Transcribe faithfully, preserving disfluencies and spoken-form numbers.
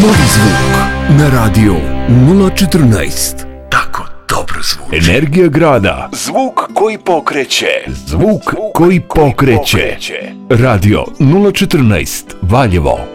Novi zvuk na radio nula četrnaest. Tako dobro zvuči. Energija grada. Zvuk koji pokreće. Zvuk koji pokreće. Radio nula četrnaest Valjevo.